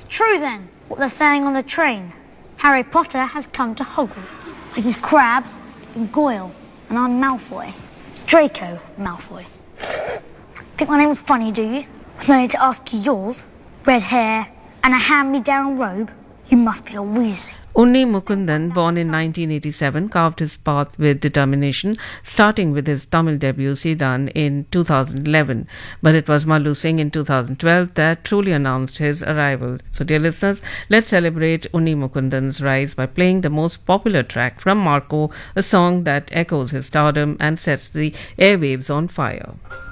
True then, what they're saying on the train. Harry Potter has come to Hogwarts. This is Crabbe and Goyle, and I'm Malfoy. Draco Malfoy. Think my name was funny, do you? With no need to ask you yours. Red hair and a hand-me-down robe. You must be a Weasley. Unni Mukundan, born in 1987, carved his path with determination, starting with his Tamil debut Sidan in 2011. But it was Mallu Singh in 2012 that truly announced his arrival. So, dear listeners, let's celebrate Unni Mukundan's rise by playing the most popular track from Marco, a song that echoes his stardom and sets the airwaves on fire.